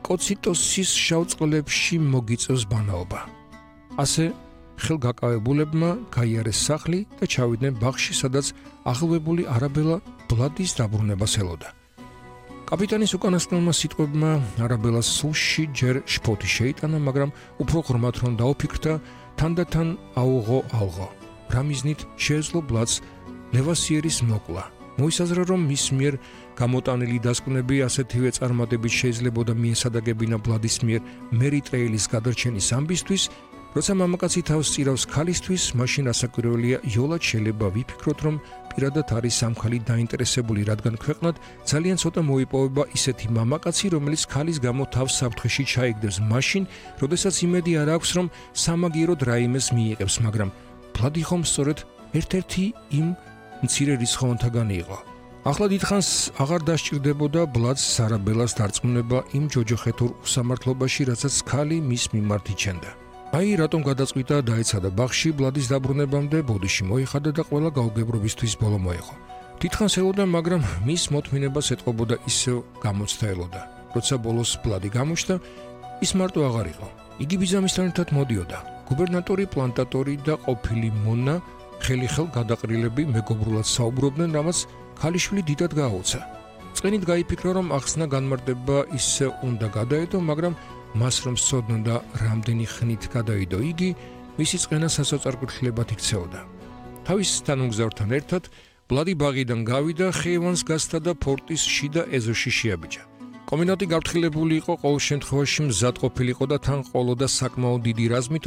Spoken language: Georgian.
კოციტოსის შავ წყლებში მოგიწევს ბანაობა. ასე ხელგაკავებულებმა გაიარეს სახლი და ჩავიდნენ ბაღში, სადაც აღლვებული არაბელა ბლადის დაბრუნებას ელოდა. კაპიტანის უკანასკნელმა სიტყვებმა არაბელას სულში ჯერ შფოთი შეიტანა, მაგრამ უფრო ღრმად რომ დაუფიქრდა, თანდათან აუღო ალღო. რა მიზნით შეეძლო ბლადს ლევასიერის მოკლა. მოისაზრა, რომ მის მიერ გამოტანილი დასკვნები ასეთივე წარმატებით შეიძლებოდა მიესადაგებინა ბლადის მიერ მერი ტრეილის გადარჩენის ამბისთვის, როცა მამაკაცი თავს წირავს ქალისთვის, მაშინ ასაკვირველია იოლად შეიძლება ვიფიქროთ, რომ პირადად არის ამ ქალი დაინტერესებული, რადგან ქვეყნად ძალიან ცოტა მოიპოვება ისეთი მამაკაცი, რომელიც ქალის გამო თავს საფრთხეში ჩაიგდებს მაშინ, როდესაც იმედი არ აქვს, რომ სამაგიეროდ რაიმეს მიიღებს, მაგრამ ბლადი ხომ სწორედ ერთ-ერთი იმ მცირე რიცხოვანთაგანი იყო. ახლა დიდხანს აღარ დასჭირდებოდა ბლადს არაბელას დარწმუნება იმ ჯოჯოხეთურ უსამართლობაში, რასაც ქალი მის მიმართ იჩენდა. აი რატომ გადაწყვიტა დაეცადა ბაღში ბლადის დაბრუნებამდე, ბოდიში მოიხადა და ყველა გაუგებრობისთვის ბოლო მოეღო. დიდხანს ელოდა, მაგრამ მის მოთმინებას ეტყობოდა ისევ გამოცდა ელოდა. როცა ბოლოს ბლადი გამოჩნდა, ის მარტო აღარ იყო. იგი ბიძამისთან ერთად მოდიოდა. გუბერნატორი, პლანტატორი და ყოფილი მონა ხელი-ხელ გადაყრილები მეგობრულად საუბრობდნენ, რამაც ქალიშვილი დიდად გააუცა. წყენით გაიფიქრა, რომ ახსნა განმარტება ისე უნდა გადაედო, მაგრამ მას რომ სწოდნა და რამდენი ხნით გადაიდო იგი, მისი წყენა სასოწარკვეთილებად იქცეოდა. თავის თანამგზავრთან ერთად ბლადი ბაღიდან გავიდა, ხეივანს გასცა და ფორტის შიდა ეზოში შეაბიჯა. კომენდანტი გაფრთხილებული იყო, ყოველ შემთხვევაში მზად ყოფილიყო და თან ყოლოდა საკმაოდ დიდი რაზმით,